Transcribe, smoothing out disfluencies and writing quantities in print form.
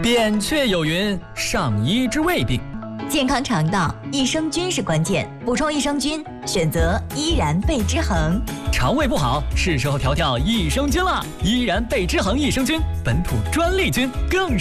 扁鹊有云：上医治未病。 健康肠道，益生菌是关键，补充益生菌，选择依然贝之恒。 肠胃不好，是时候调益生菌了。依然贝之恒益生菌，本土专利菌，更